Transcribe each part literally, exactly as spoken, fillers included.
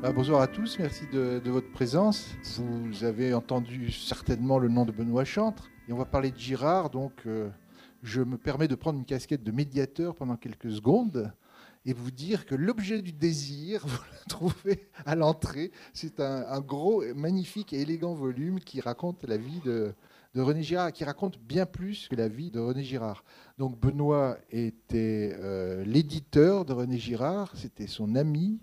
Bah, bonjour à tous, merci de, de votre présence. Vous avez entendu certainement le nom de Benoît Chantre et on va parler de Girard, donc euh, je me permets de prendre une casquette de médiateur pendant quelques secondes et vous dire que l'objet du désir, vous le trouvez à l'entrée. C'est un, un gros, magnifique et élégant volume qui raconte la vie de, de René Girard, qui raconte bien plus que la vie de René Girard. Donc Benoît était euh, l'éditeur de René Girard, c'était son ami.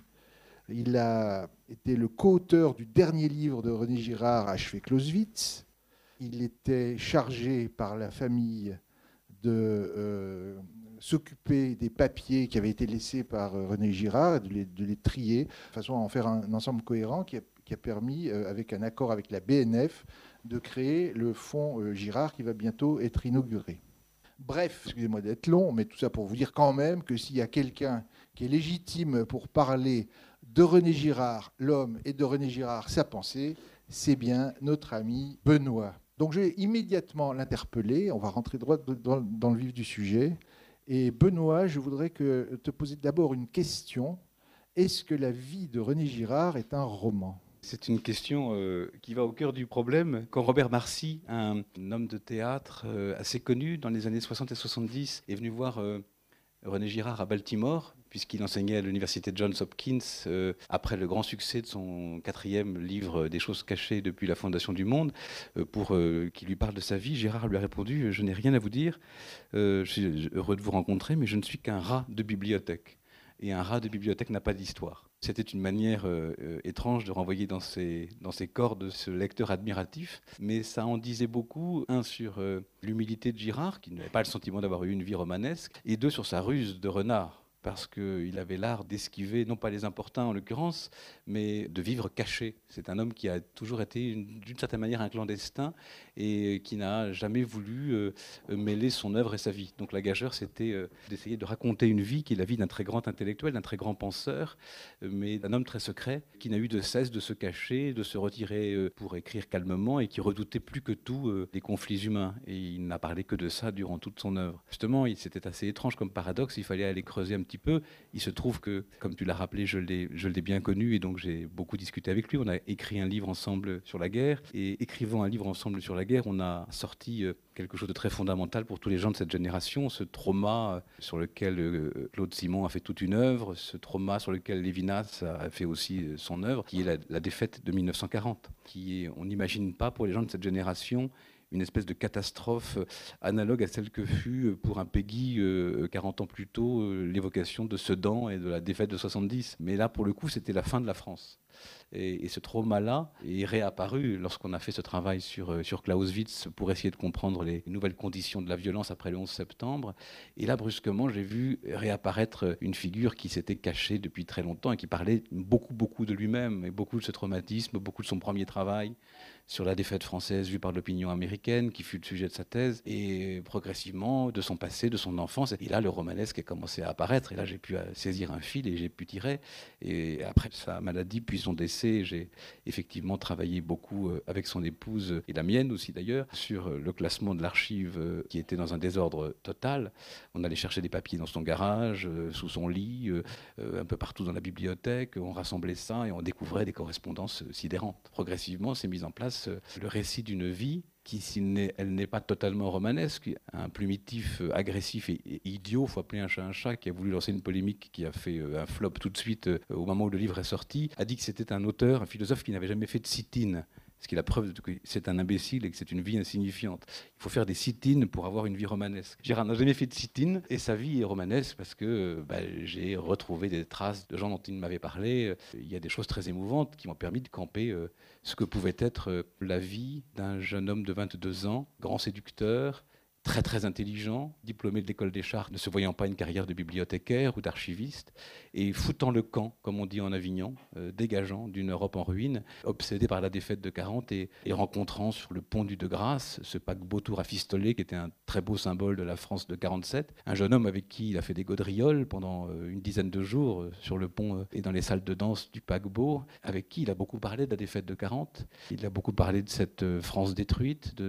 Il a été le co-auteur du dernier livre de René Girard, Achevé Clausewitz. Il était chargé par la famille de euh, s'occuper des papiers qui avaient été laissés par René Girard et de les, de les trier, de façon à en faire un, un ensemble cohérent qui a, qui a permis, euh, avec un accord avec la B N F, de créer le fonds euh, Girard qui va bientôt être inauguré. Bref, excusez-moi d'être long, mais tout ça pour vous dire quand même que s'il y a quelqu'un qui est légitime pour parler de René Girard, l'homme, et de René Girard, sa pensée, c'est bien notre ami Benoît. Donc je vais immédiatement l'interpeller, on va rentrer droit dans, dans le vif du sujet. Et Benoît, je voudrais que, te poser d'abord une question. Est-ce que la vie de René Girard est un roman ? C'est une question euh, qui va au cœur du problème. Quand Robert Marcy, un, un homme de théâtre euh, assez connu dans les années soixante et soixante-dix, est venu voir euh, René Girard à Baltimore, puisqu'il enseignait à l'université Johns Hopkins, euh, après le grand succès de son quatrième livre, Des choses cachées depuis la fondation du monde, euh, pour euh, qu'il lui parle de sa vie, Girard lui a répondu « Je n'ai rien à vous dire, euh, je suis heureux de vous rencontrer, mais je ne suis qu'un rat de bibliothèque. Et un rat de bibliothèque n'a pas d'histoire. » C'était une manière euh, euh, étrange de renvoyer dans ses, dans ses cordes ce lecteur admiratif, mais ça en disait beaucoup, un, sur euh, l'humilité de Girard, qui n'avait pas le sentiment d'avoir eu une vie romanesque, et deux, sur sa ruse de renard, parce qu'il avait l'art d'esquiver, non pas les importuns en l'occurrence, mais de vivre caché. C'est un homme qui a toujours été, d'une certaine manière, un clandestin, et qui n'a jamais voulu euh, mêler son œuvre et sa vie. Donc la gageure, c'était euh, d'essayer de raconter une vie qui est la vie d'un très grand intellectuel, d'un très grand penseur, mais d'un homme très secret, qui n'a eu de cesse de se cacher, de se retirer euh, pour écrire calmement, et qui redoutait plus que tout euh, les conflits humains. Et il n'a parlé que de ça durant toute son œuvre. Justement, c'était assez étrange comme paradoxe, il fallait aller creuser un petit peu. Il se trouve que, comme tu l'as rappelé, je l'ai, je l'ai bien connu, et donc j'ai beaucoup discuté avec lui. On a écrit un livre ensemble sur la guerre, et écrivant un livre ensemble sur la guerre, on a sorti euh, quelque chose de très fondamental pour tous les gens de cette génération, ce trauma euh, sur lequel euh, Claude Simon a fait toute une œuvre, ce trauma sur lequel Lévinas a fait aussi euh, son œuvre, qui est la, la défaite de mille neuf cent quarante, qui est, on n'imagine pas pour les gens de cette génération, une espèce de catastrophe analogue à celle que fut pour un Péguy euh, quarante ans plus tôt euh, l'évocation de Sedan et de la défaite de soixante-dix. Mais là, pour le coup, c'était la fin de la France. Et, et ce trauma-là est réapparu lorsqu'on a fait ce travail sur, sur Clausewitz pour essayer de comprendre les nouvelles conditions de la violence après le onze septembre. Et là, brusquement, j'ai vu réapparaître une figure qui s'était cachée depuis très longtemps et qui parlait beaucoup, beaucoup de lui-même, et beaucoup de ce traumatisme, beaucoup de son premier travail sur la défaite française vue par l'opinion américaine, qui fut le sujet de sa thèse, et progressivement de son passé, de son enfance. Et là, le romanesque a commencé à apparaître, et là, j'ai pu saisir un fil et j'ai pu tirer. Et après sa maladie, puis son décès, j'ai effectivement travaillé beaucoup avec son épouse, et la mienne aussi d'ailleurs, sur le classement de l'archive qui était dans un désordre total. On allait chercher des papiers dans son garage, sous son lit, un peu partout dans la bibliothèque. On rassemblait ça et on découvrait des correspondances sidérantes. Progressivement, s'est mise en place le récit d'une vie qui, si n'est, elle n'est pas totalement romanesque, un plumitif agressif et, et idiot, il faut appeler un chat un chat, qui a voulu lancer une polémique qui a fait un flop tout de suite au moment où le livre est sorti, a dit que c'était un auteur, un philosophe qui n'avait jamais fait de sit-in. Ce qui est la preuve que c'est un imbécile et que c'est une vie insignifiante. Il faut faire des sit-in pour avoir une vie romanesque. Girard n'a jamais fait de sit-in et sa vie est romanesque parce que bah, j'ai retrouvé des traces de gens dont il m'avait parlé. Il y a des choses très émouvantes qui m'ont permis de camper euh, ce que pouvait être euh, la vie d'un jeune homme de vingt-deux ans, grand séducteur, très très intelligent, diplômé de l'école des Chartes, ne se voyant pas une carrière de bibliothécaire ou d'archiviste, et foutant le camp, comme on dit en Avignon, euh, dégageant d'une Europe en ruine, obsédé par la défaite de quarante et, et rencontrant sur le pont du De-Grâce ce paquebot tout rafistolé qui était un très beau symbole de la France de quarante-sept, un jeune homme avec qui il a fait des gaudrioles pendant euh, une dizaine de jours euh, sur le pont euh, et dans les salles de danse du paquebot, avec qui il a beaucoup parlé de la défaite de quarante, il a beaucoup parlé de cette euh, France détruite, de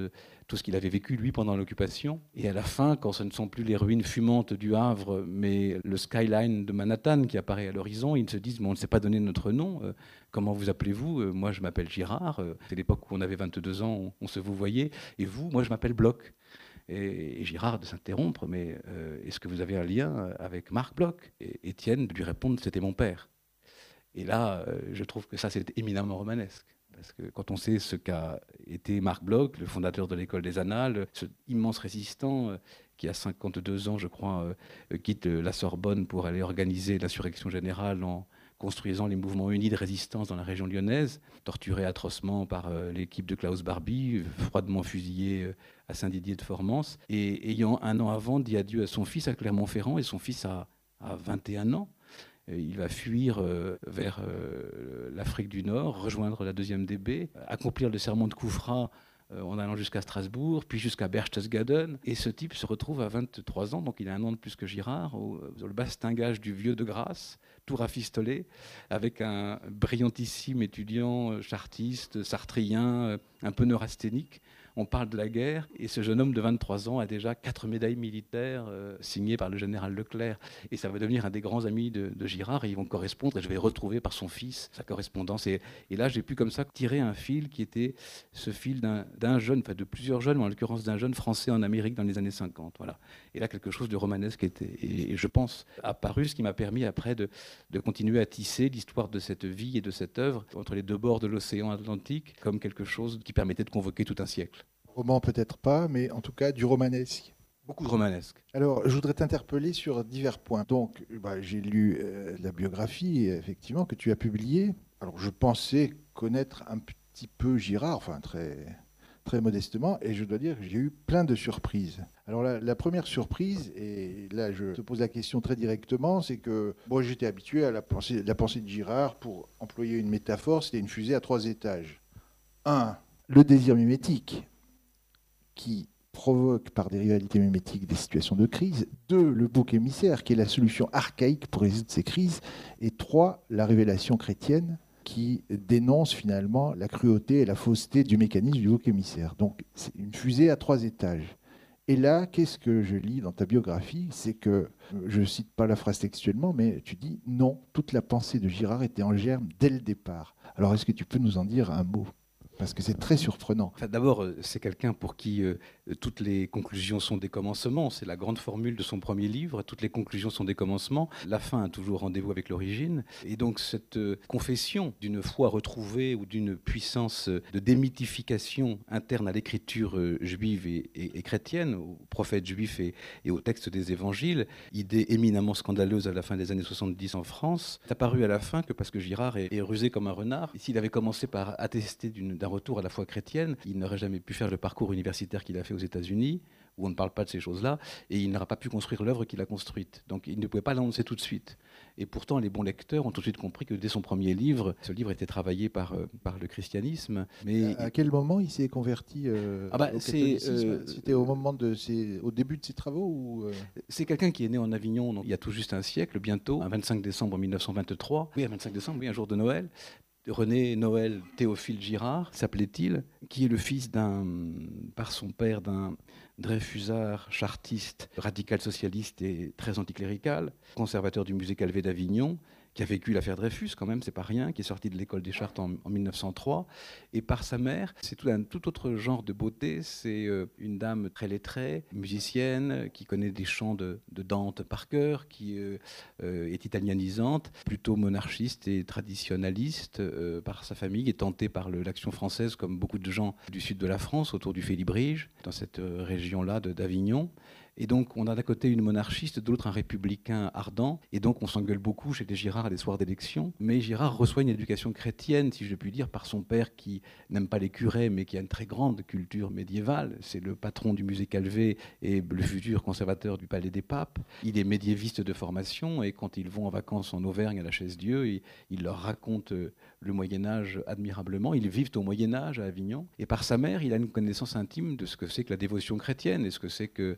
tout ce qu'il avait vécu, lui, pendant l'occupation. Et à la fin, quand ce ne sont plus les ruines fumantes du Havre, mais le skyline de Manhattan qui apparaît à l'horizon, ils se disent, mais on ne s'est pas donné notre nom. Euh, comment vous appelez-vous? euh, Moi, je m'appelle Girard. Euh, c'est l'époque où on avait vingt-deux ans, on, on se vous voyait. Et vous, moi, je m'appelle Bloch. Et, et Girard de s'interrompre, mais euh, est-ce que vous avez un lien avec Marc Bloch? Et Étienne de lui répondre, c'était mon père. Et là, euh, je trouve que ça, c'est éminemment romanesque. Parce que quand on sait ce qu'a été Marc Bloch, le fondateur de l'école des Annales, ce immense résistant euh, qui, à cinquante-deux ans, je crois, euh, quitte la Sorbonne pour aller organiser l'insurrection générale en construisant les mouvements unis de résistance dans la région lyonnaise, torturé atrocement par euh, l'équipe de Klaus Barbie, froidement fusillé euh, à Saint-Didier-de-Formance, et ayant un an avant dit adieu à son fils à Clermont-Ferrand, et son fils a, a vingt et un ans. Il va fuir euh, vers euh, l'Afrique du Nord, rejoindre la deuxième D B, accomplir le serment de Koufra euh, en allant jusqu'à Strasbourg, puis jusqu'à Berchtesgaden. Et ce type se retrouve à vingt-trois ans, donc il a un an de plus que Girard, au, au le bastingage du vieux de Grasse, tout rafistolé, avec un brillantissime étudiant chartiste, sartrien, un peu neurasthénique. On parle de la guerre, et ce jeune homme de vingt-trois ans a déjà quatre médailles militaires euh, signées par le général Leclerc. Et ça va devenir un des grands amis de, de Girard, et ils vont correspondre, et je vais retrouver par son fils sa correspondance. Et, et là, j'ai pu comme ça tirer un fil qui était ce fil d'un, d'un jeune, enfin de plusieurs jeunes, mais en l'occurrence d'un jeune français en Amérique dans les années cinquante. Voilà. Et là, quelque chose de romanesque était, et, et je pense, apparu, ce qui m'a permis après de, de continuer à tisser l'histoire de cette vie et de cette œuvre entre les deux bords de l'océan Atlantique, comme quelque chose qui permettait de convoquer tout un siècle. Roman peut-être pas, mais en tout cas du romanesque. Beaucoup de romanesque. Alors, je voudrais t'interpeller sur divers points. Donc, bah, j'ai lu euh, la biographie, effectivement, que tu as publiée. Alors, je pensais connaître un petit peu Girard, enfin, très, très modestement, et je dois dire que j'ai eu plein de surprises. Alors, la, la première surprise, et là, je te pose la question très directement, c'est que bon, j'étais habitué à la pensée, la pensée de Girard, pour employer une métaphore, c'était une fusée à trois étages. Un, le désir mimétique, qui provoque par des rivalités mimétiques des situations de crise. Deux, le bouc émissaire, qui est la solution archaïque pour résoudre ces crises. Et trois, la révélation chrétienne, qui dénonce finalement la cruauté et la fausseté du mécanisme du bouc émissaire. Donc c'est une fusée à trois étages. Et là, qu'est-ce que je lis dans ta biographie? C'est que, je ne cite pas la phrase textuellement, mais tu dis non, toute la pensée de Girard était en germe dès le départ. Alors est-ce que tu peux nous en dire un mot? Parce que c'est très surprenant. Enfin, d'abord, c'est quelqu'un pour qui euh, toutes les conclusions sont des commencements. C'est la grande formule de son premier livre. Toutes les conclusions sont des commencements. La fin a toujours rendez-vous avec l'origine. Et donc, cette euh, confession d'une foi retrouvée ou d'une puissance de démythification interne à l'écriture euh, juive et, et, et chrétienne, aux prophètes juifs et, et aux textes des évangiles, idée éminemment scandaleuse à la fin des années soixante-dix en France, est apparue à la fin que parce que Girard est, est rusé comme un renard. Et s'il avait commencé par attester d'une, d'un retour à la foi chrétienne, il n'aurait jamais pu faire le parcours universitaire qu'il a fait aux États-Unis, où on ne parle pas de ces choses-là, et il n'aura pas pu construire l'œuvre qu'il a construite. Donc il ne pouvait pas l'annoncer tout de suite. Et pourtant, les bons lecteurs ont tout de suite compris que dès son premier livre, ce livre était travaillé par, euh, par le christianisme. Mais à, à quel moment il s'est converti euh, ah bah, au c'est, catholicisme? euh, C'était au moment de ses, au début de ses travaux ou euh... C'est quelqu'un qui est né en Avignon donc, il y a tout juste un siècle, bientôt, un vingt-cinq décembre mille neuf cent vingt-trois. Oui, un vingt-cinq décembre, oui, un jour de Noël. René Noël Théophile Girard, s'appelait-il, qui est le fils d'un, par son père, d'un dreyfusard chartiste, radical socialiste et très anticlérical, conservateur du musée Calvet d'Avignon, qui a vécu l'affaire Dreyfus quand même, c'est pas rien, qui est sorti de l'école des Chartes en, en mille neuf cent trois, et par sa mère, c'est tout un tout autre genre de beauté, c'est euh, une dame très lettrée, musicienne, qui connaît des chants de, de Dante par cœur, qui euh, euh, est italianisante, plutôt monarchiste et traditionnaliste euh, par sa famille, est tentée par le, l'action française, comme beaucoup de gens du sud de la France, autour du Félibrige, dans cette euh, région-là de, d'Avignon. Et donc, on a d'un côté une monarchiste, de l'autre un républicain ardent. Et donc, on s'engueule beaucoup chez les Girard les soirs d'élection. Mais Girard reçoit une éducation chrétienne, si je puis dire, par son père qui n'aime pas les curés, mais qui a une très grande culture médiévale. C'est le patron du musée Calvet et le futur conservateur du Palais des Papes. Il est médiéviste de formation et quand ils vont en vacances en Auvergne à la Chaise-Dieu, il, il leur raconte le Moyen-Âge admirablement. Ils vivent au Moyen-Âge à Avignon. Et par sa mère, il a une connaissance intime de ce que c'est que la dévotion chrétienne et ce que c'est que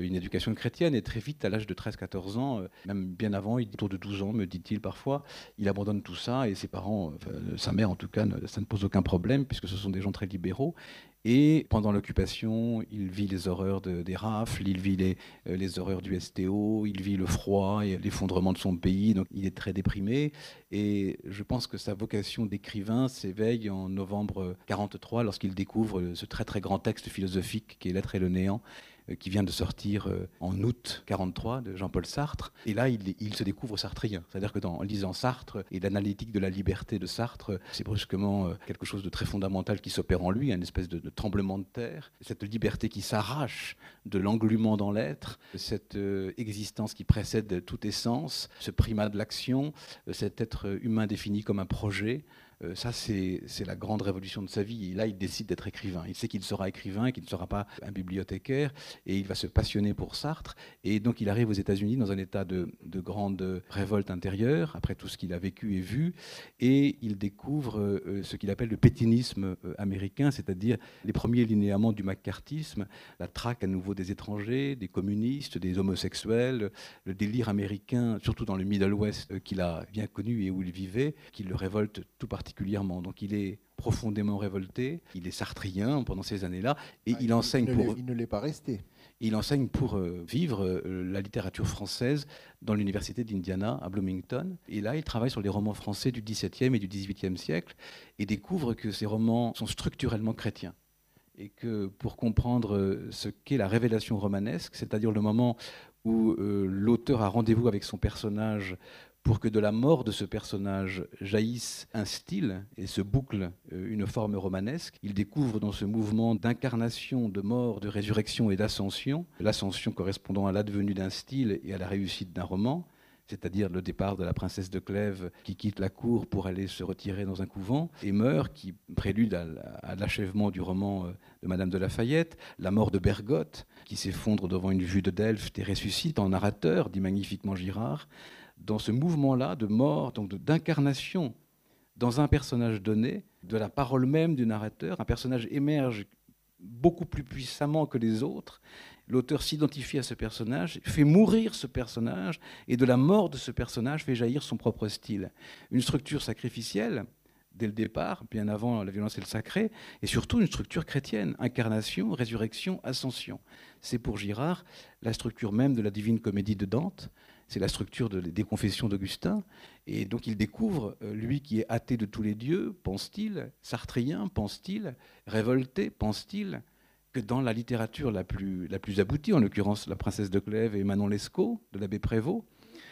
une éducation chrétienne. Et très vite, à l'âge de treize quatorze ans, euh, même bien avant, il, autour de douze ans, me dit-il parfois, il abandonne tout ça et ses parents, enfin, sa mère en tout cas, ça ne pose aucun problème puisque ce sont des gens très libéraux. Et pendant l'occupation, il vit les horreurs de, des rafles, il vit les, euh, les horreurs du S T O, il vit le froid et l'effondrement de son pays, donc il est très déprimé. Et je pense que sa vocation d'écrivain s'éveille en novembre mille neuf cent quarante-trois lorsqu'il découvre ce très très grand texte philosophique qui est L'être et le néant, qui vient de sortir en août mille neuf cent quarante-trois de Jean-Paul Sartre. Et là, il, il se découvre sartrien. C'est-à-dire que dans, en lisant Sartre et l'analytique de la liberté de Sartre, c'est brusquement quelque chose de très fondamental qui s'opère en lui, une espèce de, de tremblement de terre. Cette liberté qui s'arrache de l'englument dans l'être, cette euh, existence qui précède toute essence, ce primat de l'action, cet être humain défini comme un projet. Euh, ça, c'est, c'est la grande révolution de sa vie. Et là, il décide d'être écrivain. Il sait qu'il sera écrivain et qu'il ne sera pas un bibliothécaire. Et il va se passionner pour Sartre. Et donc, il arrive aux États-Unis dans un état de, de grande révolte intérieure, après tout ce qu'il a vécu et vu. Et il découvre euh, ce qu'il appelle le pétinisme euh, américain, c'est-à-dire les premiers linéaments du macartisme, la traque à nouveau des étrangers, des communistes, des homosexuels, le délire américain, surtout dans le Middle West euh, qu'il a bien connu et où il vivait, qui le révolte tout particulièrement. Donc il est profondément révolté, il est sartrien pendant ces années-là, et ah, il, il enseigne il pour... Il ne l'est pas resté. Il enseigne pour euh, vivre euh, la littérature française dans l'université d'Indiana à Bloomington. Et là, il travaille sur les romans français du dix-septième et du dix-huitième siècle et découvre que ces romans sont structurellement chrétiens. Et que pour comprendre ce qu'est la révélation romanesque, c'est-à-dire le moment où euh, l'auteur a rendez-vous avec son personnage pour que de la mort de ce personnage jaillisse un style et se boucle une forme romanesque. Il découvre dans ce mouvement d'incarnation, de mort, de résurrection et d'ascension, l'ascension correspondant à l'advenue d'un style et à la réussite d'un roman, c'est-à-dire le départ de la princesse de Clèves qui quitte la cour pour aller se retirer dans un couvent et meurt, qui prélude à l'achèvement du roman de Madame de Lafayette, la mort de Bergotte, qui s'effondre devant une vue de Delphes et ressuscite en narrateur, dit magnifiquement Girard. Dans ce mouvement-là de mort, donc d'incarnation dans un personnage donné, de la parole même du narrateur, un personnage émerge beaucoup plus puissamment que les autres. L'auteur s'identifie à ce personnage, fait mourir ce personnage, et de la mort de ce personnage fait jaillir son propre style. Une structure sacrificielle, dès le départ, bien avant la violence et le sacré, et surtout une structure chrétienne, incarnation, résurrection, ascension. C'est pour Girard la structure même de la Divine Comédie de Dante, c'est la structure de, des Confessions d'Augustin, et donc il découvre, lui qui est athée de tous les dieux, pense-t-il, sartrien, pense-t-il, révolté, pense-t-il, que dans la littérature la plus, la plus aboutie, en l'occurrence La Princesse de Clèves et Manon Lescaut, de l'abbé Prévost,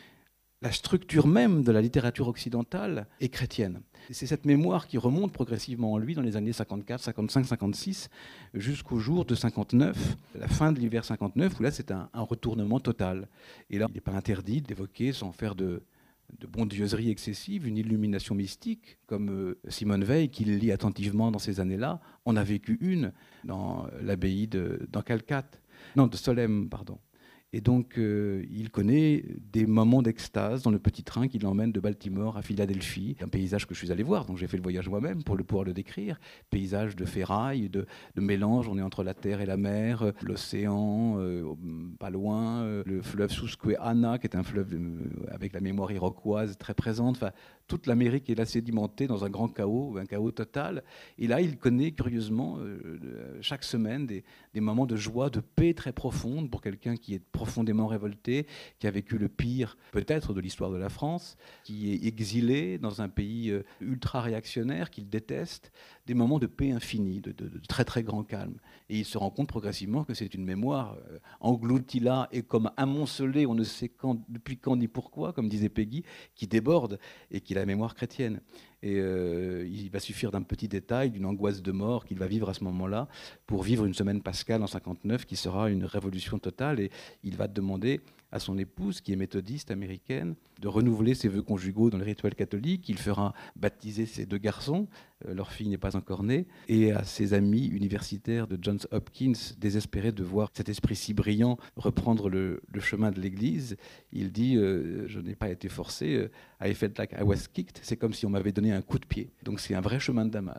la structure même de la littérature occidentale est chrétienne. Et c'est cette mémoire qui remonte progressivement en lui dans les années cinquante-quatre, cinquante-cinq, cinquante-six, jusqu'au jour de cinquante-neuf, la fin de l'hiver cinquante-neuf, où là c'est un, un retournement total. Et là, il n'est pas interdit d'évoquer, sans faire de, de bondieuserie excessive, une illumination mystique, comme euh, Simone Veil, qui le lit attentivement dans ces années-là, en a vécu une dans l'abbaye de dans Calcate, non, de Solesmes, pardon. Et donc, euh, il connaît des moments d'extase dans le petit train qui l'emmène de Baltimore à Philadelphie, un paysage que je suis allé voir, donc j'ai fait le voyage moi-même pour le pouvoir le décrire, paysage de ferraille, de, de mélange, on est entre la terre et la mer, euh, l'océan, euh, pas loin, euh, le fleuve Susquehanna, qui est un fleuve euh, avec la mémoire iroquoise très présente, enfin, toute l'Amérique est là sédimentée dans un grand chaos, un chaos total. Et là, il connaît curieusement euh, chaque semaine des, des moments de joie, de paix très profonde pour quelqu'un qui est profondément révolté, qui a vécu le pire peut-être de l'histoire de la France, qui est exilé dans un pays euh, ultra-réactionnaire qu'il déteste, des moments de paix infinie, de, de, de très très grand calme. Et il se rend compte progressivement que c'est une mémoire euh, engloutie là et comme amoncelée, on ne sait quand, depuis quand ni pourquoi, comme disait Peggy, qui déborde et qui est la mémoire chrétienne. Et euh, il va suffire d'un petit détail, d'une angoisse de mort qu'il va vivre à ce moment-là pour vivre une semaine pascale en cinquante-neuf qui sera une révolution totale. Et il va demander à son épouse, qui est méthodiste américaine, de renouveler ses vœux conjugaux dans le rituel catholique. Il fera baptiser ses deux garçons, euh, leur fille n'est pas encore née, et à ses amis universitaires de Johns Hopkins, désespérés de voir cet esprit si brillant reprendre le, le chemin de l'Église, il dit euh, « Je n'ai pas été forcé, I felt like I was kicked », c'est comme si on m'avait donné un coup de pied. Donc c'est un vrai chemin de Damas.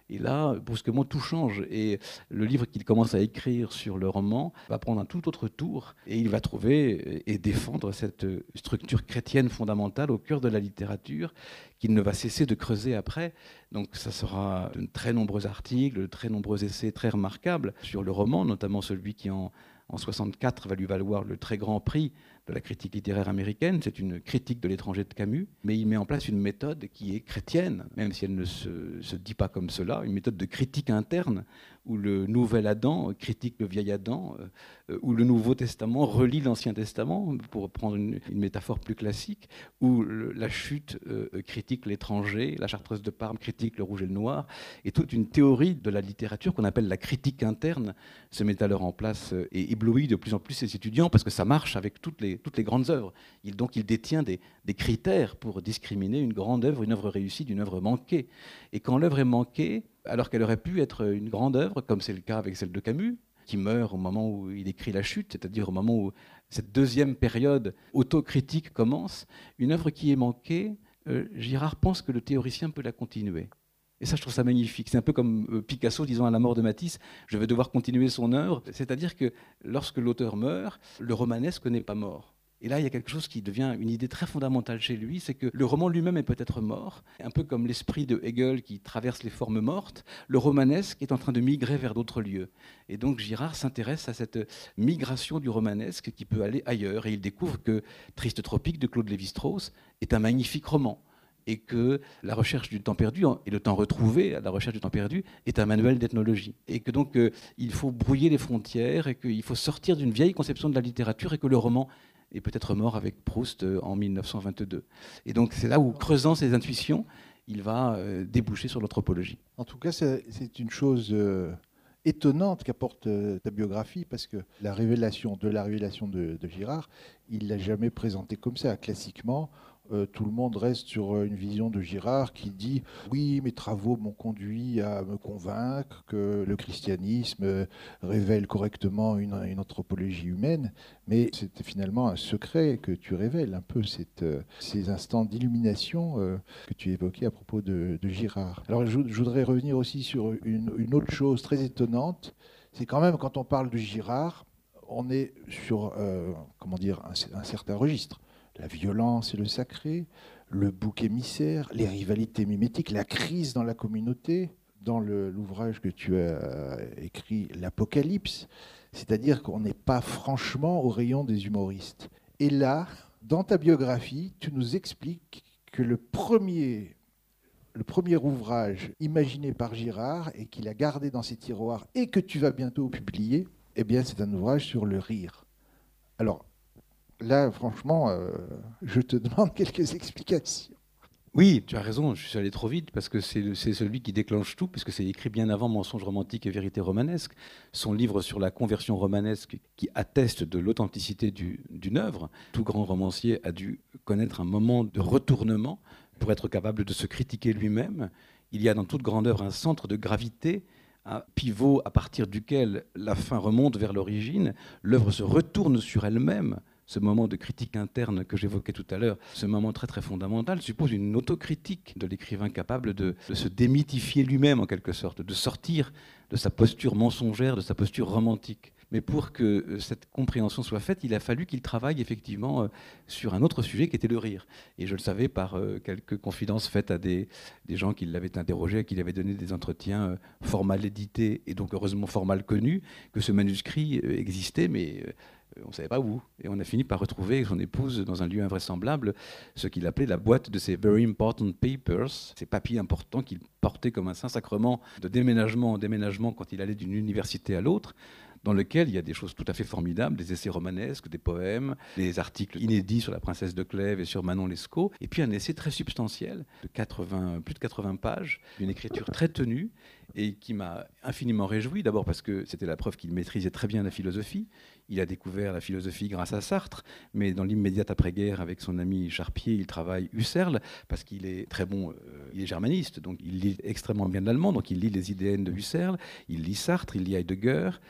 Et là, brusquement, tout change. Et le livre qu'il commence à écrire sur le roman va prendre un tout autre tour. Et il va trouver et défendre cette structure chrétienne fondamentale au cœur de la littérature qu'il ne va cesser de creuser après. Donc ça sera de très nombreux articles, de très nombreux essais très remarquables sur le roman, notamment celui qui en en soixante-quatre va lui valoir le très grand prix de la critique littéraire américaine. C'est une critique de l'étranger de Camus, mais il met en place une méthode qui est chrétienne, même si elle ne se, se dit pas comme cela, une méthode de critique interne, où le nouvel Adam critique le vieil Adam, euh, où le Nouveau Testament relit l'Ancien Testament, pour prendre une, une métaphore plus classique, où le, la chute euh, critique l'étranger, la Chartreuse de Parme critique le rouge et le noir, et toute une théorie de la littérature qu'on appelle la critique interne se met alors en place euh, et éblouit de plus en plus ses étudiants, parce que ça marche avec toutes les, toutes les grandes œuvres. Il, donc il détient des, des critères pour discriminer une grande œuvre, une œuvre réussie d'une œuvre manquée. Et quand l'œuvre est manquée, alors qu'elle aurait pu être une grande œuvre, comme c'est le cas avec celle de Camus, qui meurt au moment où il écrit La Chute, c'est-à-dire au moment où cette deuxième période autocritique commence, une œuvre qui est manquée, euh, Girard pense que le théoricien peut la continuer. Et ça, je trouve ça magnifique. C'est un peu comme euh, Picasso disant à la mort de Matisse, je vais devoir continuer son œuvre. C'est-à-dire que lorsque l'auteur meurt, le romanesque n'est pas mort. Et là, il y a quelque chose qui devient une idée très fondamentale chez lui, c'est que le roman lui-même est peut-être mort, un peu comme l'esprit de Hegel qui traverse les formes mortes, le romanesque est en train de migrer vers d'autres lieux. Et donc Girard s'intéresse à cette migration du romanesque qui peut aller ailleurs, et il découvre que Triste Tropique de Claude Lévi-Strauss est un magnifique roman, et que La recherche du temps perdu et le temps retrouvé à la recherche du temps perdu est un manuel d'ethnologie. Et que donc euh, il faut brouiller les frontières, et qu'il faut sortir d'une vieille conception de la littérature, et que le roman est peut-être mort avec Proust en mille neuf cent vingt-deux. Et donc c'est là où, creusant ses intuitions, il va euh, déboucher sur l'anthropologie. En tout cas, c'est, c'est une chose euh, étonnante qu'apporte euh, ta biographie, parce que la révélation de la révélation de, de Girard, il ne l'a jamais présentée comme ça. Classiquement, euh, tout le monde reste sur une vision de Girard qui dit « Oui, mes travaux m'ont conduit à me convaincre que le christianisme révèle correctement une, une anthropologie humaine ». Mais c'était finalement un secret que tu révèles, un peu cette, euh, ces instants d'illumination euh, que tu évoquais à propos de, de Girard. Alors je, je voudrais revenir aussi sur une, une autre chose très étonnante. C'est quand même, quand on parle de Girard, on est sur euh, comment dire, un, un certain registre. La violence et le sacré, le bouc émissaire, les rivalités mimétiques, la crise dans la communauté. Dans le, l'ouvrage que tu as écrit, l'Apocalypse, c'est-à-dire qu'on n'est pas franchement au rayon des humoristes. Et là, dans ta biographie, tu nous expliques que le premier, le premier ouvrage imaginé par Girard et qu'il a gardé dans ses tiroirs et que tu vas bientôt publier, eh bien, c'est un ouvrage sur le rire. Alors, là, franchement, euh, je te demande quelques explications. Oui, tu as raison, je suis allé trop vite, parce que c'est, le, c'est celui qui déclenche tout, puisque c'est écrit bien avant Mensonges romantiques et Vérité romanesque, son livre sur la conversion romanesque qui atteste de l'authenticité du, d'une œuvre. Tout grand romancier a dû connaître un moment de retournement pour être capable de se critiquer lui-même. Il y a dans toute grande œuvre un centre de gravité, un pivot à partir duquel la fin remonte vers l'origine, l'œuvre se retourne sur elle-même. Ce moment de critique interne que j'évoquais tout à l'heure, ce moment très très fondamental, suppose une autocritique de l'écrivain capable de, de se démythifier lui-même en quelque sorte, de sortir de sa posture mensongère, de sa posture romantique. Mais pour que cette compréhension soit faite, il a fallu qu'il travaille effectivement sur un autre sujet qui était le rire. Et je le savais par quelques confidences faites à des, des gens qui l'avaient interrogé, à qui il avait donné des entretiens fort mal édités et donc heureusement fort mal connus, que ce manuscrit existait, mais on ne savait pas où. Et on a fini par retrouver son épouse dans un lieu invraisemblable, ce qu'il appelait la boîte de ses very important papers, ces papiers importants qu'il portait comme un saint-sacrement de déménagement en déménagement quand il allait d'une université à l'autre, dans lequel il y a des choses tout à fait formidables, des essais romanesques, des poèmes, des articles inédits sur la princesse de Clèves et sur Manon Lescaut, et puis un essai très substantiel, de quatre-vingts, plus de quatre-vingts pages, d'une écriture très tenue, et qui m'a infiniment réjoui, d'abord parce que c'était la preuve qu'il maîtrisait très bien la philosophie. Il a découvert la philosophie grâce à Sartre, mais dans l'immédiate après-guerre, avec son ami Charpier, il travaille Husserl, parce qu'il est très bon, euh, il est germaniste, donc il lit extrêmement bien l'allemand, donc il lit les idéennes de Husserl, il lit Sartre, il lit Heidegger, qu'on commence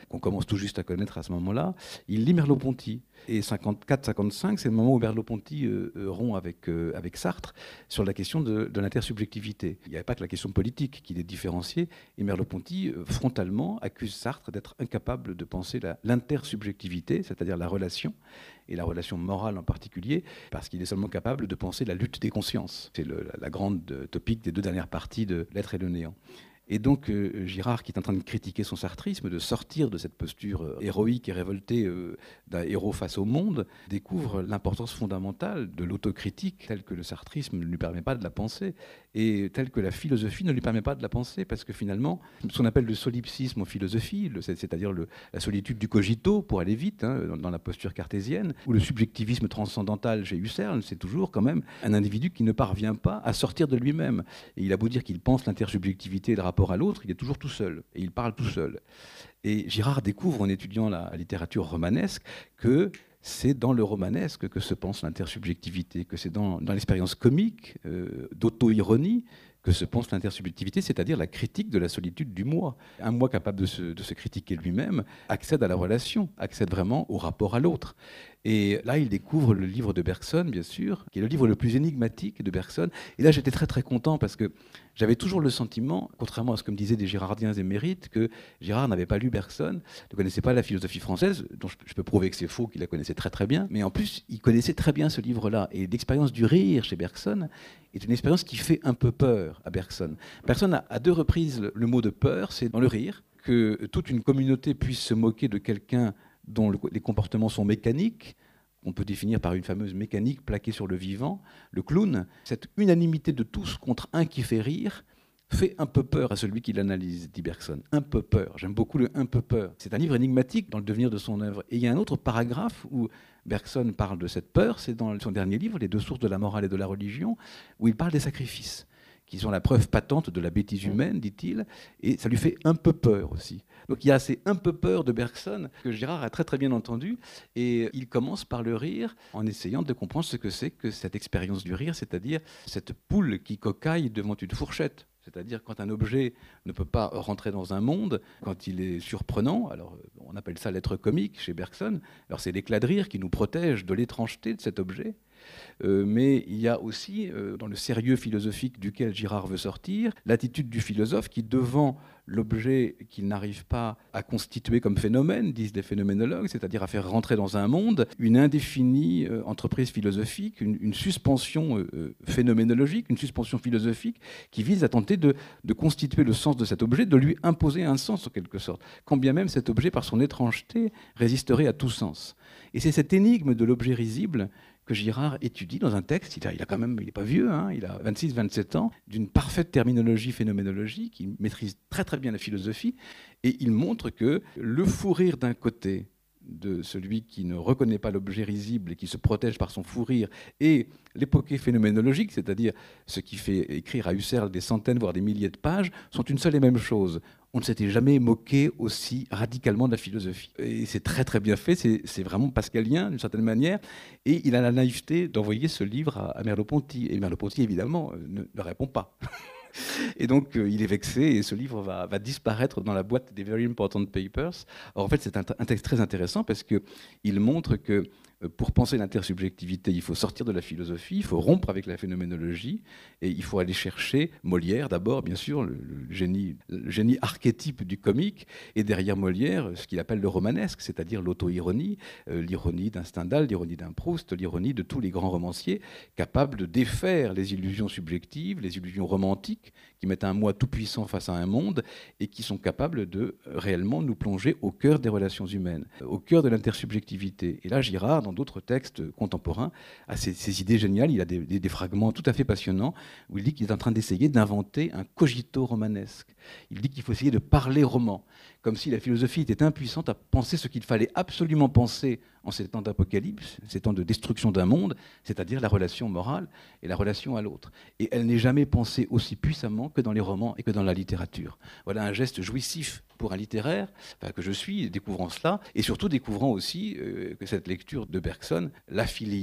commence tout juste à connaître à ce moment-là, il lit Merleau-Ponty. Et cinquante-quatre cinquante-cinq, c'est le moment où Merleau-Ponty euh, rompt avec, euh, avec Sartre sur la question de, de l'intersubjectivité. Il n'y avait pas que la question politique qui les différenciait, et Merleau-Ponty, euh, frontalement, accuse Sartre d'être incapable de penser la, l'intersubjectivité, c'est-à-dire la relation, et la relation morale en particulier, parce qu'il est seulement capable de penser la lutte des consciences. C'est le, la, la grande topique des deux dernières parties de L'être et le néant. Et donc euh, Girard, qui est en train de critiquer son sartrisme, de sortir de cette posture euh, héroïque et révoltée euh, d'un héros face au monde, découvre l'importance fondamentale de l'autocritique telle que le sartrisme ne lui permet pas de la penser et telle que la philosophie ne lui permet pas de la penser, parce que finalement, ce qu'on appelle le solipsisme en philosophie, le, c'est-à-dire le, la solitude du cogito, pour aller vite, hein, dans, dans la posture cartésienne, ou le subjectivisme transcendantal chez Husserl, c'est toujours quand même un individu qui ne parvient pas à sortir de lui-même. Et il a beau dire qu'il pense l'intersubjectivité et le rapport à l'autre, il est toujours tout seul, et il parle tout seul. Et Girard découvre, en étudiant la littérature romanesque, que c'est dans le romanesque que se pense l'intersubjectivité, que c'est dans, dans l'expérience comique, euh, d'auto-ironie, que se pense l'intersubjectivité, c'est-à-dire la critique de la solitude du moi. Un moi capable de se, de se critiquer lui-même accède à la relation, accède vraiment au rapport à l'autre. Et là, il découvre le livre de Bergson, bien sûr, qui est le livre le plus énigmatique de Bergson. Et là, j'étais très très content parce que j'avais toujours le sentiment, contrairement à ce que me disaient des Girardiens émérites, que Girard n'avait pas lu Bergson, ne connaissait pas la philosophie française, dont je peux prouver que c'est faux, qu'il la connaissait très très bien. Mais en plus, il connaissait très bien ce livre-là. Et l'expérience du rire chez Bergson est une expérience qui fait un peu peur à Bergson. Bergson a à deux reprises le, le mot de peur, c'est dans le rire, que toute une communauté puisse se moquer de quelqu'un dont le, les comportements sont mécaniques, on peut définir par une fameuse mécanique plaquée sur le vivant, le clown. Cette unanimité de tous contre un qui fait rire fait un peu peur à celui qui l'analyse, dit Bergson. Un peu peur. J'aime beaucoup le un peu peur. C'est un livre énigmatique dans le devenir de son œuvre. Et il y a un autre paragraphe où Bergson parle de cette peur, c'est dans son dernier livre, Les deux sources de la morale et de la religion, où il parle des sacrifices, qui sont la preuve patente de la bêtise humaine, dit-il, et ça lui fait un peu peur aussi. Donc il y a ces un peu peur de Bergson que Girard a très très bien entendu, et il commence par le rire en essayant de comprendre ce que c'est que cette expérience du rire, c'est-à-dire cette poule qui cocaille devant une fourchette. C'est-à-dire quand un objet ne peut pas rentrer dans un monde, quand il est surprenant, alors on appelle ça l'être comique chez Bergson, alors c'est l'éclat de rire qui nous protège de l'étrangeté de cet objet. Euh, mais il y a aussi, euh, dans le sérieux philosophique duquel Girard veut sortir, l'attitude du philosophe qui, devant l'objet qu'il n'arrive pas à constituer comme phénomène, disent les phénoménologues, c'est-à-dire à faire rentrer dans un monde une indéfinie euh, entreprise philosophique, une, une suspension euh, phénoménologique, une suspension philosophique qui vise à tenter de, de constituer le sens de cet objet, de lui imposer un sens en quelque sorte, quand bien même cet objet, par son étrangeté, résisterait à tout sens. Et c'est cette énigme de l'objet risible que Girard étudie dans un texte, il a, il a quand même, il n'est pas vieux, hein, il a vingt-six vingt-sept ans, d'une parfaite terminologie phénoménologique, il maîtrise très très bien la philosophie, et il montre que le fou rire d'un côté de celui qui ne reconnaît pas l'objet risible et qui se protège par son fou rire, et l'époque phénoménologique, c'est-à-dire ce qui fait écrire à Husserl des centaines, voire des milliers de pages, sont une seule et même chose. On ne s'était jamais moqué aussi radicalement de la philosophie. Et c'est très très bien fait, c'est, c'est vraiment pascalien d'une certaine manière, et il a la naïveté d'envoyer ce livre à, à Merleau-Ponty. Et Merleau-Ponty, évidemment, ne, ne répond pas. Et donc, euh, il est vexé et ce livre va, va disparaître dans la boîte des Very Important Papers. Alors, en fait, c'est un, un texte très intéressant parce qu'il montre que euh, pour penser l'intersubjectivité, il faut sortir de la philosophie, il faut rompre avec la phénoménologie et il faut aller chercher Molière d'abord, bien sûr, le, le, génie, le génie archétype du comique, et derrière Molière, ce qu'il appelle le romanesque, c'est-à-dire l'auto-ironie, euh, l'ironie d'un Stendhal, l'ironie d'un Proust, l'ironie de tous les grands romanciers capables de défaire les illusions subjectives, les illusions romantiques, qui mettent un moi tout-puissant face à un monde et qui sont capables de réellement nous plonger au cœur des relations humaines, au cœur de l'intersubjectivité. Et là, Girard, dans d'autres textes contemporains, a ces, ces idées géniales. Il a des, des, des fragments tout à fait passionnants où il dit qu'il est en train d'essayer d'inventer un cogito romanesque. Il dit qu'il faut essayer de parler roman, comme si la philosophie était impuissante à penser ce qu'il fallait absolument penser en ces temps d'apocalypse, ces temps de destruction d'un monde, c'est-à-dire la relation morale et la relation à l'autre. Et elle n'est jamais pensée aussi puissamment que dans les romans et que dans la littérature. Voilà un geste jouissif pour un littéraire, enfin, que je suis, découvrant cela, et surtout découvrant aussi euh, que cette lecture de Bergson l'affiliait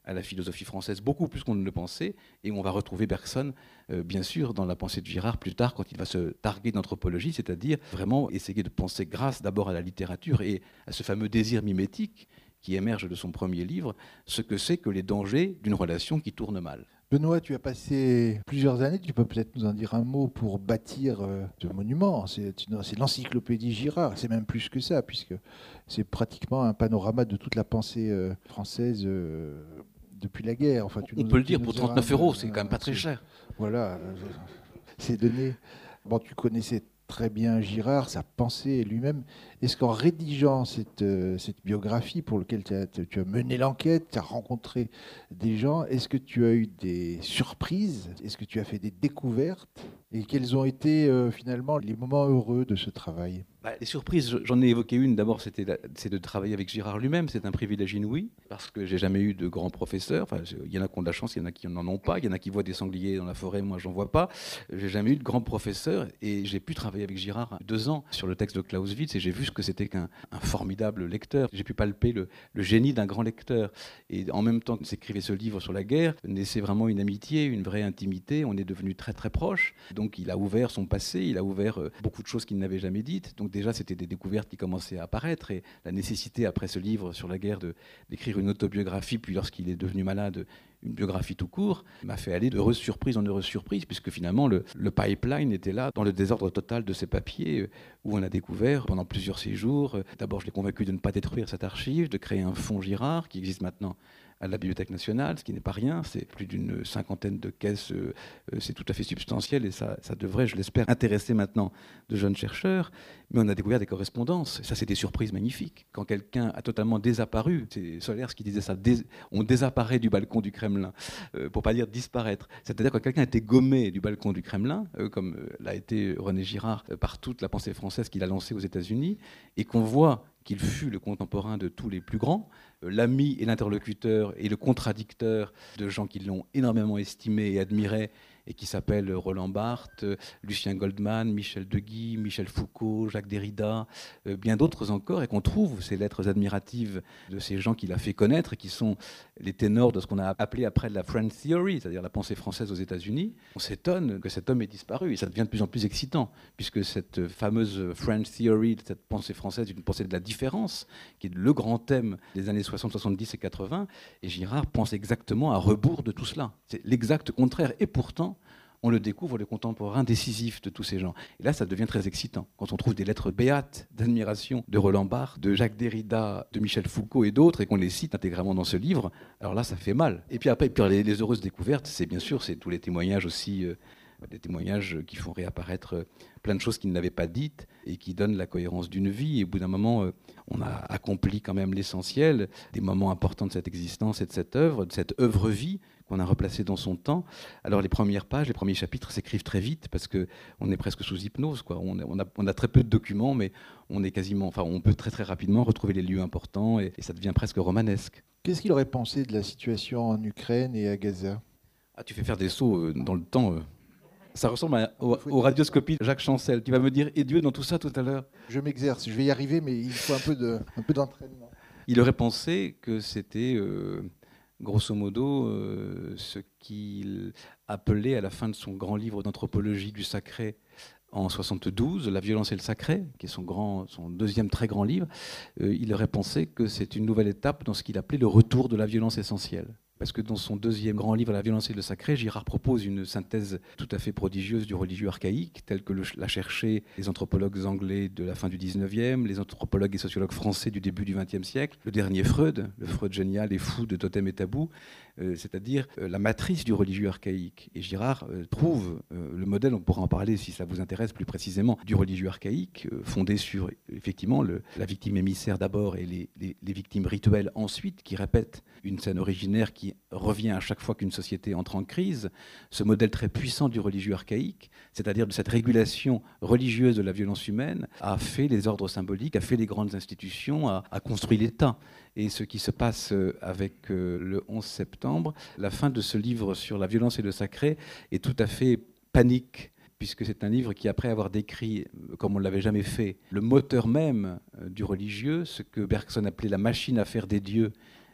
à la philosophie française, beaucoup plus qu'on ne le pensait, et on va retrouver Bergson, euh, bien sûr, dans la pensée de Girard plus tard, quand il va se targuer d'anthropologie, c'est-à-dire vraiment essayer de penser grâce d'abord à la littérature et à ce fameux désir mimétique qui émerge de son premier livre, ce que c'est que les dangers d'une relation qui tourne mal. Benoît, tu as passé plusieurs années, tu peux peut-être nous en dire un mot pour bâtir euh, ce monument. C'est, c'est l'encyclopédie Girard, c'est même plus que ça, puisque c'est pratiquement un panorama de toute la pensée euh, française euh, depuis la guerre. Enfin, tu On nous, peut le tu dire, nous pour diras, trente-neuf euros, c'est euh, quand même pas très cher. Voilà, euh, c'est donné. Bon, tu connaissais très bien Girard, sa pensée lui-même. Est-ce qu'en rédigeant cette, euh, cette biographie pour laquelle tu as, tu as mené l'enquête, tu as rencontré des gens, est-ce que tu as eu des surprises? Est-ce que tu as fait des découvertes? Et quels ont été euh, finalement les moments heureux de ce travail? Bah, les surprises, j'en ai évoqué une. D'abord, c'était la- c'est de travailler avec Girard lui-même. C'est un privilège inouï parce que j'ai jamais eu de grands professeurs. Enfin, il y en a qui ont de la chance, il y en a qui n'en ont pas. Il y en a qui voient des sangliers dans la forêt, moi j'en vois pas. J'ai jamais eu de grands professeurs et j'ai pu travailler avec Girard deux ans sur le texte de Clausewitz et j'ai vu ce que c'était qu'un un formidable lecteur. J'ai pu palper le, le génie d'un grand lecteur. Et en même temps que s'écrivait ce livre sur la guerre, naissait vraiment une amitié, une vraie intimité. On est devenus très très proches. Donc il a ouvert son passé, il a ouvert euh, beaucoup de choses qu'il n'avait jamais dites. Donc déjà, c'était des découvertes qui commençaient à apparaître et la nécessité, après ce livre sur la guerre, de, d'écrire une autobiographie, puis lorsqu'il est devenu malade, une biographie tout court, m'a fait aller d'heureuse surprise en heureuse surprise, puisque finalement, le, le pipeline était là, dans le désordre total de ces papiers, euh, où on a découvert pendant plusieurs séjours. Euh, d'abord, je l'ai convaincu de ne pas détruire cette archive, de créer un fonds Girard, qui existe maintenant à la Bibliothèque nationale, ce qui n'est pas rien, c'est plus d'une cinquantaine de caisses, euh, euh, c'est tout à fait substantiel et ça, ça devrait, je l'espère, intéresser maintenant de jeunes chercheurs. Mais on a découvert des correspondances, et ça c'est des surprises magnifiques. Quand quelqu'un a totalement désapparu, c'est Solers qui disait ça, dés, on désapparaît du balcon du Kremlin, euh, pour pas dire disparaître. C'est-à-dire quand quelqu'un a été gommé du balcon du Kremlin, euh, comme euh, l'a été René Girard euh, par toute la pensée française qu'il a lancée aux États-Unis, et qu'on voit qu'il fut le contemporain de tous les plus grands, l'ami et l'interlocuteur et le contradicteur de gens qui l'ont énormément estimé et admiré et qui s'appellent Roland Barthes, Lucien Goldman, Michel Deguy, Michel Foucault, Jacques Derrida, euh, bien d'autres encore, et qu'on trouve ces lettres admiratives de ces gens qu'il a fait connaître et qui sont les ténors de ce qu'on a appelé après la French Theory, c'est-à-dire la pensée française aux États-Unis. On s'étonne que cet homme ait disparu et ça devient de plus en plus excitant puisque cette fameuse French Theory, cette pensée française, une pensée de la différence, qui est le grand thème des années soixante, soixante-dix et quatre-vingts, et Girard pense exactement à rebours de tout cela. C'est l'exact contraire, et pourtant on le découvre, le contemporain décisif de tous ces gens. Et là, ça devient très excitant. Quand on trouve des lettres béates d'admiration de Roland Barthes, de Jacques Derrida, de Michel Foucault et d'autres, et qu'on les cite intégralement dans ce livre, alors là, ça fait mal. Et puis après, et puis les, les heureuses découvertes, c'est bien sûr, c'est tous les témoignages aussi, euh, des témoignages qui font réapparaître euh, plein de choses qu'il n'avait pas dites et qui donnent la cohérence d'une vie. Et au bout d'un moment, euh, on a accompli quand même l'essentiel, des moments importants de cette existence et de cette œuvre, de cette œuvre-vie, qu'on a replacé dans son temps. Alors les premières pages, les premiers chapitres s'écrivent très vite parce qu'on est presque sous hypnose, quoi. On, on, a, on a très peu de documents, mais on est quasiment, enfin, on peut très très rapidement retrouver les lieux importants et, et ça devient presque romanesque. Qu'est-ce qu'il aurait pensé de la situation en Ukraine et à Gaza? Ah, tu fais faire des sauts euh, dans le temps. Euh. Ça ressemble à, aux, aux radioscopies de Jacques Chancel. Tu vas me dire « Et Dieu dans tout ça tout à l'heure ?» Je m'exerce, je vais y arriver, mais il faut un peu, de, un peu d'entraînement. Il aurait pensé que c'était... Euh, grosso modo, euh, ce qu'il appelait à la fin de son grand livre d'anthropologie du sacré en soixante-douze, La violence et le sacré, qui est son, grand, son deuxième très grand livre, euh, il aurait pensé que c'est une nouvelle étape dans ce qu'il appelait le retour de la violence essentielle. Parce que dans son deuxième grand livre, La violence et le sacré, Girard propose une synthèse tout à fait prodigieuse du religieux archaïque, tel que l'a cherché les anthropologues anglais de la fin du dix-neuvième, les anthropologues et sociologues français du début du vingtième siècle, le dernier Freud, le Freud génial et fou de Totem et Tabou, euh, c'est-à-dire euh, la matrice du religieux archaïque. Et Girard euh, trouve euh, le modèle, on pourra en parler si ça vous intéresse plus précisément, du religieux archaïque, euh, fondé sur effectivement le, la victime émissaire d'abord et les, les, les victimes rituelles ensuite, qui répètent une scène originaire qui revient à chaque fois qu'une société entre en crise, ce modèle très puissant du religieux archaïque, c'est-à-dire de cette régulation religieuse de la violence humaine, a fait les ordres symboliques, a fait les grandes institutions, a, a construit l'État. Et ce qui se passe avec le onze septembre, la fin de ce livre sur la violence et le sacré est tout à fait panique, puisque c'est un livre qui, après avoir décrit, comme on ne l'avait jamais fait, le moteur même du religieux, ce que Bergson appelait la machine à faire des dieux,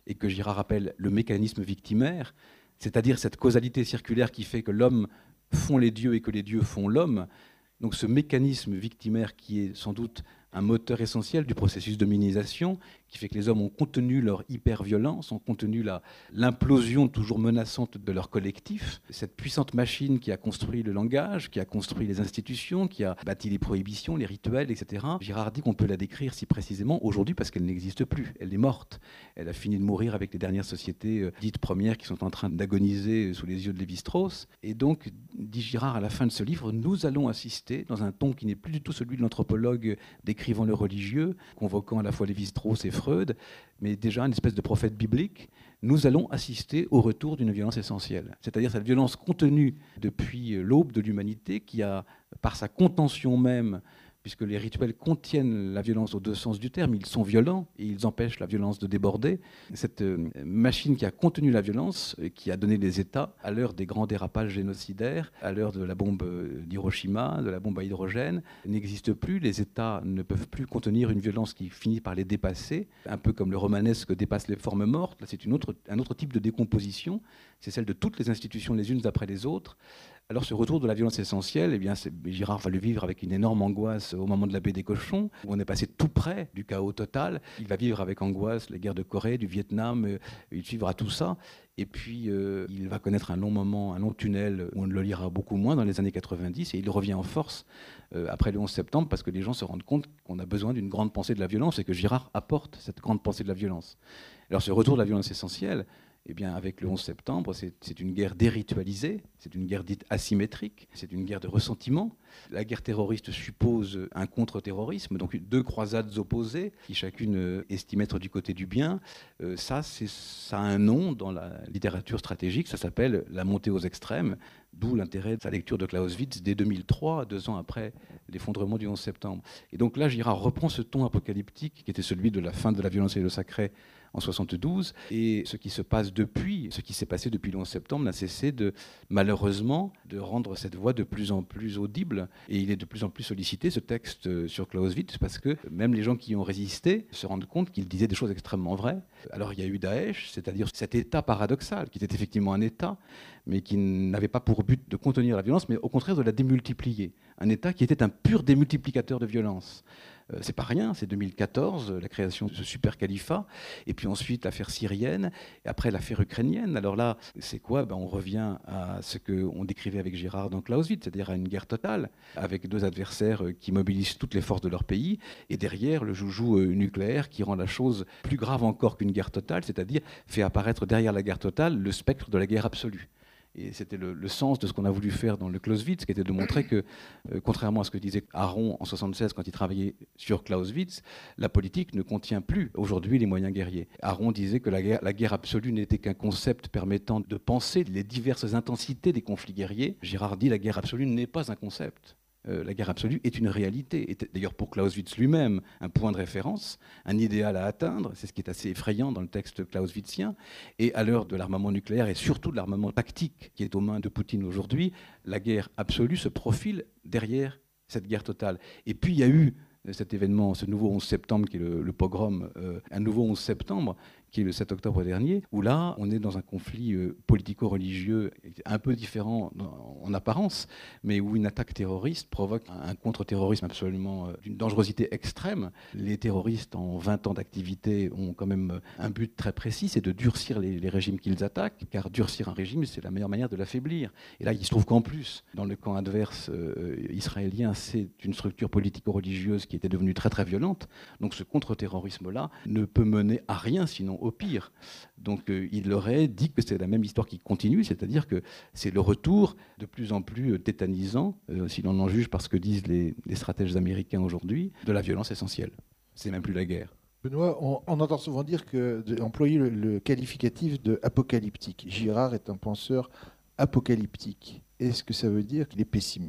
et que Girard appelle le mécanisme victimaire, c'est-à-dire cette causalité circulaire qui fait que l'homme font les dieux et que les dieux font l'homme. Donc ce mécanisme victimaire qui est sans doute un moteur essentiel du processus d'hominisation, qui fait que les hommes ont contenu leur hyper-violence, ont contenu la, l'implosion toujours menaçante de leur collectif. Cette puissante machine qui a construit le langage, qui a construit les institutions, qui a bâti les prohibitions, les rituels, et cetera. Girard dit qu'on peut la décrire si précisément aujourd'hui parce qu'elle n'existe plus, elle est morte. Elle a fini de mourir avec les dernières sociétés euh, dites premières qui sont en train d'agoniser sous les yeux de Lévi-Strauss. Et donc, dit Girard à la fin de ce livre, nous allons assister, dans un ton qui n'est plus du tout celui de l'anthropologue décrivant le religieux, convoquant à la fois Lévi-Strauss et Freud, mais déjà une espèce de prophète biblique, nous allons assister au retour d'une violence essentielle. C'est-à-dire cette violence contenue depuis l'aube de l'humanité qui a, par sa contention même, puisque les rituels contiennent la violence aux deux sens du terme, ils sont violents et ils empêchent la violence de déborder. Cette machine qui a contenu la violence, qui a donné les États à l'heure des grands dérapages génocidaires, à l'heure de la bombe d'Hiroshima, de la bombe à hydrogène, n'existe plus. Les États ne peuvent plus contenir une violence qui finit par les dépasser, un peu comme le romanesque dépasse les formes mortes. Là, c'est une autre, un autre type de décomposition, c'est celle de toutes les institutions les unes après les autres. Alors ce retour de la violence essentielle, eh bien, Girard va le vivre avec une énorme angoisse au moment de la baie des Cochons, où on est passé tout près du chaos total. Il va vivre avec angoisse les guerres de Corée, du Vietnam, euh, il suivra tout ça. Et puis euh, il va connaître un long moment, un long tunnel où on le lira beaucoup moins dans les années quatre-vingt-dix, et il revient en force euh, après le onze septembre parce que les gens se rendent compte qu'on a besoin d'une grande pensée de la violence et que Girard apporte cette grande pensée de la violence. Alors ce retour de la violence essentielle, eh bien, avec le onze septembre, c'est, c'est une guerre déritualisée, c'est une guerre dite asymétrique, c'est une guerre de ressentiment. La guerre terroriste suppose un contre-terrorisme, donc deux croisades opposées, qui chacune estime être du côté du bien. Euh, ça, c'est, ça a un nom dans la littérature stratégique, ça s'appelle la montée aux extrêmes, d'où l'intérêt de sa lecture de Clausewitz dès deux mille trois, deux ans après l'effondrement du onze septembre. Et donc là, Girard reprend ce ton apocalyptique qui était celui de la fin de la violence et le sacré en soixante-douze, et ce qui se passe depuis, ce qui s'est passé depuis le onze septembre n'a cessé de, malheureusement, de rendre cette voix de plus en plus audible, et il est de plus en plus sollicité, ce texte sur Clausewitz, parce que même les gens qui y ont résisté se rendent compte qu'il disait des choses extrêmement vraies. Alors il y a eu Daesh, c'est-à-dire cet État paradoxal, qui était effectivement un État, mais qui n'avait pas pour but de contenir la violence, mais au contraire de la démultiplier. Un État qui était un pur démultiplicateur de violence. Euh, c'est pas rien, c'est deux mille quatorze, la création de ce super califat, et puis ensuite l'affaire syrienne, et après l'affaire ukrainienne. Alors là, c'est quoi ? Ben, on revient à ce qu'on décrivait avec Girard dans Clausewitz, c'est-à-dire à une guerre totale, avec deux adversaires qui mobilisent toutes les forces de leur pays, et derrière le joujou nucléaire qui rend la chose plus grave encore qu'une guerre totale, c'est-à-dire fait apparaître derrière la guerre totale le spectre de la guerre absolue. Et c'était le, le sens de ce qu'on a voulu faire dans le Clausewitz, qui était de montrer que, euh, contrairement à ce que disait Aron en soixante-seize quand il travaillait sur Clausewitz, la politique ne contient plus aujourd'hui les moyens guerriers. Aron disait que la guerre, la guerre absolue n'était qu'un concept permettant de penser les diverses intensités des conflits guerriers. Girard dit que la guerre absolue n'est pas un concept. Euh, la guerre absolue est une réalité, est d'ailleurs pour Clausewitz lui-même un point de référence, un idéal à atteindre, c'est ce qui est assez effrayant dans le texte clausewitzien, et à l'heure de l'armement nucléaire et surtout de l'armement tactique qui est aux mains de Poutine aujourd'hui, la guerre absolue se profile derrière cette guerre totale. Et puis il y a eu cet événement, ce nouveau onze septembre qui est le, le pogrom, euh, un nouveau onze septembre qui est le sept octobre dernier, où là, on est dans un conflit euh, politico-religieux un peu différent en, en apparence, mais où une attaque terroriste provoque un, un contre-terrorisme absolument euh, d'une dangerosité extrême. Les terroristes, en vingt ans d'activité, ont quand même un but très précis, c'est de durcir les, les régimes qu'ils attaquent, car durcir un régime, c'est la meilleure manière de l'affaiblir. Et là, il se trouve qu'en plus, dans le camp adverse euh, israélien, c'est une structure politico-religieuse qui était devenue très très violente. Donc ce contre-terrorisme-là ne peut mener à rien, sinon au pire. Donc euh, il aurait dit que c'est la même histoire qui continue, c'est-à-dire que c'est le retour de plus en plus tétanisant, euh, si l'on en juge par ce que disent les, les stratèges américains aujourd'hui, de la violence essentielle. C'est même plus la guerre. Benoît, on, on entend souvent dire que employer le, le qualificatif de apocalyptique. Girard est un penseur apocalyptique. Est-ce que ça veut dire qu'il est pessimiste ?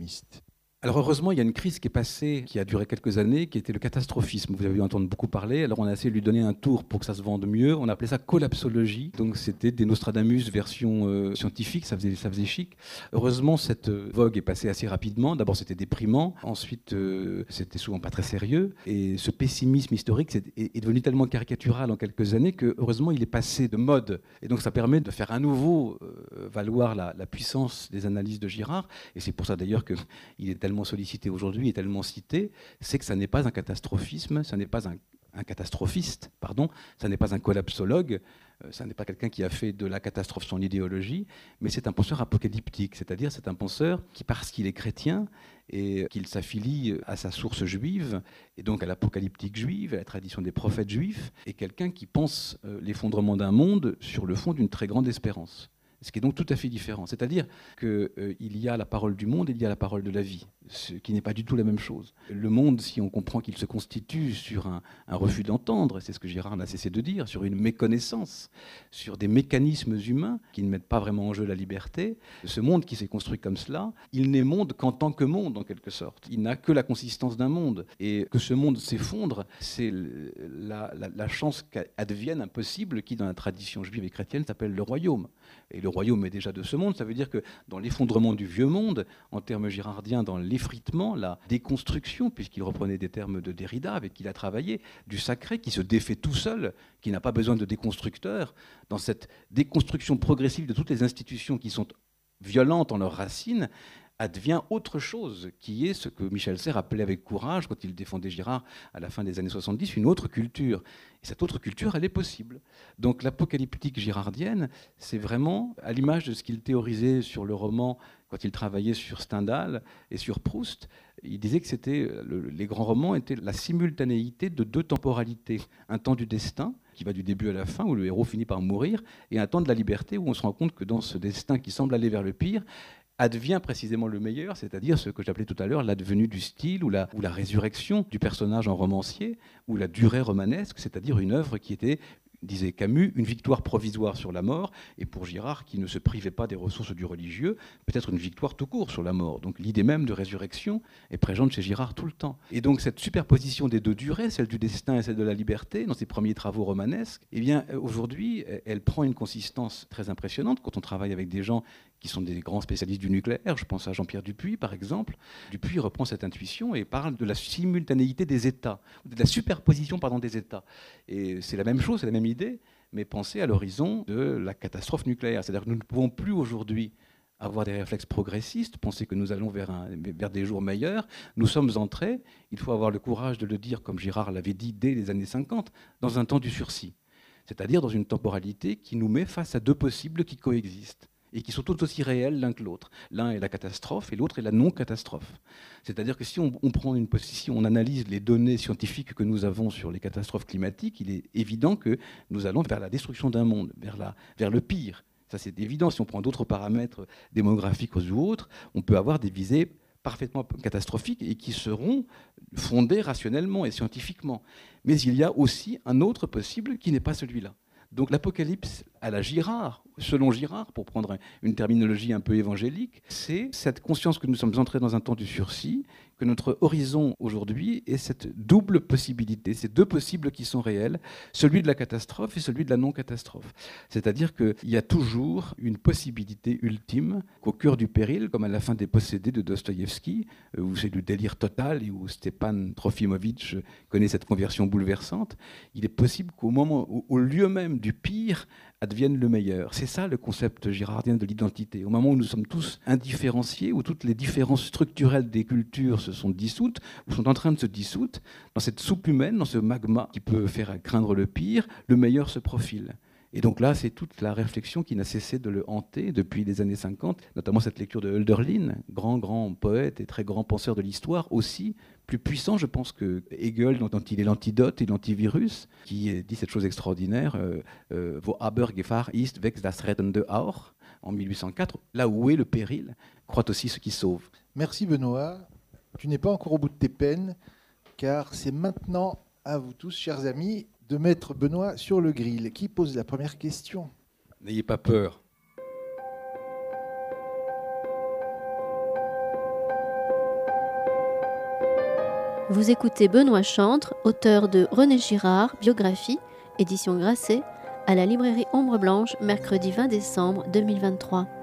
Alors heureusement, il y a une crise qui est passée, qui a duré quelques années, qui était le catastrophisme. Vous avez entendu beaucoup parler, alors on a essayé de lui donner un tour pour que ça se vende mieux. On appelait ça collapsologie, donc c'était des Nostradamus version euh, scientifique, ça faisait, ça faisait chic. Heureusement, cette euh, vogue est passée assez rapidement. D'abord, c'était déprimant, ensuite, euh, c'était souvent pas très sérieux. Et ce pessimisme historique est, est devenu tellement caricatural en quelques années que, heureusement, il est passé de mode. Et donc ça permet de faire à nouveau euh, valoir la, la puissance des analyses de Girard. Et c'est pour ça d'ailleurs qu'il est tellement sollicité aujourd'hui et tellement cité, c'est que ça n'est pas un catastrophisme, ça n'est pas un, un catastrophiste, pardon, ça n'est pas un collapsologue, euh, ça n'est pas quelqu'un qui a fait de la catastrophe son idéologie, mais c'est un penseur apocalyptique, c'est-à-dire c'est un penseur qui, parce qu'il est chrétien et qu'il s'affilie à sa source juive, et donc à l'apocalyptique juive, à la tradition des prophètes juifs, est quelqu'un qui pense euh, l'effondrement d'un monde sur le fond d'une très grande espérance. Ce qui est donc tout à fait différent. C'est-à-dire qu'il euh, y a la parole du monde et il y a la parole de la vie, ce qui n'est pas du tout la même chose. Le monde, si on comprend qu'il se constitue sur un, un refus d'entendre, c'est ce que Girard n'a cessé de dire, sur une méconnaissance, sur des mécanismes humains qui ne mettent pas vraiment en jeu la liberté, ce monde qui s'est construit comme cela, il n'est monde qu'en tant que monde, en quelque sorte. Il n'a que la consistance d'un monde. Et que ce monde s'effondre, c'est la, la, la chance qu'advienne un possible qui, dans la tradition juive et chrétienne, s'appelle le royaume. Et le royaume est déjà de ce monde, ça veut dire que dans l'effondrement du vieux monde, en termes girardiens, dans l'effritement, la déconstruction, puisqu'il reprenait des termes de Derrida, avec qui il a travaillé, du sacré qui se défait tout seul, qui n'a pas besoin de déconstructeurs, dans cette déconstruction progressive de toutes les institutions qui sont violentes en leurs racines, advient autre chose, qui est ce que Michel Serres appelait avec courage, quand il défendait Girard à la fin des années soixante-dix, une autre culture. Et cette autre culture, elle est possible. Donc l'apocalyptique girardienne, c'est vraiment à l'image de ce qu'il théorisait sur le roman quand il travaillait sur Stendhal et sur Proust. Il disait que c'était, le, les grands romans étaient la simultanéité de deux temporalités. Un temps du destin, qui va du début à la fin, où le héros finit par mourir, et un temps de la liberté, où on se rend compte que dans ce destin qui semble aller vers le pire, advient précisément le meilleur, c'est-à-dire ce que j'appelais tout à l'heure l'advenue du style ou la, ou la résurrection du personnage en romancier, ou la durée romanesque, c'est-à-dire une œuvre qui était, disait Camus, une victoire provisoire sur la mort, et pour Girard, qui ne se privait pas des ressources du religieux, peut-être une victoire tout court sur la mort. Donc l'idée même de résurrection est présente chez Girard tout le temps. Et donc cette superposition des deux durées, celle du destin et celle de la liberté, dans ses premiers travaux romanesques, eh bien aujourd'hui, elle prend une consistance très impressionnante quand on travaille avec des gens qui sont des grands spécialistes du nucléaire. Je pense à Jean-Pierre Dupuy, par exemple. Dupuy reprend cette intuition et parle de la simultanéité des États, de la superposition pardon, des États. Et c'est la même chose, c'est la même idée, mais pensée à l'horizon de la catastrophe nucléaire. C'est-à-dire que nous ne pouvons plus aujourd'hui avoir des réflexes progressistes, penser que nous allons vers, un, vers des jours meilleurs. Nous sommes entrés, il faut avoir le courage de le dire, comme Girard l'avait dit dès les années cinquante, dans un temps du sursis. C'est-à-dire dans une temporalité qui nous met face à deux possibles qui coexistent et qui sont tout aussi réels l'un que l'autre. L'un est la catastrophe et l'autre est la non-catastrophe. C'est-à-dire que si on, on prend une position, on analyse les données scientifiques que nous avons sur les catastrophes climatiques, il est évident que nous allons vers la destruction d'un monde, vers, la, vers le pire. Ça, c'est évident. Si on prend d'autres paramètres démographiques ou autres, on peut avoir des visées parfaitement catastrophiques et qui seront fondées rationnellement et scientifiquement. Mais il y a aussi un autre possible qui n'est pas celui-là. Donc l'apocalypse à la Girard, selon Girard, pour prendre une terminologie un peu évangélique, c'est cette conscience que nous sommes entrés dans un temps du sursis, que notre horizon aujourd'hui est cette double possibilité, ces deux possibles qui sont réels, celui de la catastrophe et celui de la non-catastrophe. C'est-à-dire qu'il y a toujours une possibilité ultime qu'au cœur du péril, comme à la fin des Possédés de Dostoïevski, où c'est du délire total et où Stepan Trofimovitch connaît cette conversion bouleversante, il est possible qu'au moment, au lieu même du pire, advienne le meilleur. C'est ça le concept girardien de l'identité. Au moment où nous sommes tous indifférenciés, où toutes les différences structurelles des cultures se sont dissoutes, ou sont en train de se dissoudre, dans cette soupe humaine, dans ce magma qui peut faire craindre le pire, le meilleur se profile. Et donc là, c'est toute la réflexion qui n'a cessé de le hanter depuis les années cinquante, notamment cette lecture de Hölderlin, grand, grand poète et très grand penseur de l'histoire, aussi plus puissant, je pense, que Hegel, dont il est l'antidote et l'antivirus, qui dit cette chose extraordinaire, euh, euh, Wo aber Gefahr ist, wächst das Rettende auch, en mille huit cent quatre, là où est le péril, croit aussi ce qui sauve. Merci Benoît. Tu n'es pas encore au bout de tes peines, car c'est maintenant à vous tous, chers amis, de mettre Benoît sur le grill. Qui pose la première question ? N'ayez pas peur. Vous écoutez Benoît Chantre, auteur de René Girard, biographie, édition Grasset, à la librairie Ombre Blanche, mercredi vingt décembre deux mille vingt-trois.